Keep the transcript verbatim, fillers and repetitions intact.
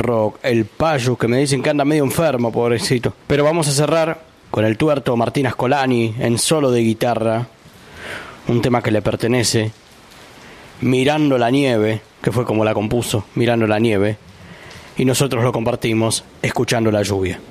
rock, el Payu, que me dicen que anda medio enfermo, pobrecito. Pero vamos a cerrar con el tuerto Martín Ascolani en solo de guitarra, un tema que le pertenece, Mirando la nieve, que fue como la compuso, Mirando la nieve, y nosotros lo compartimos escuchando la lluvia.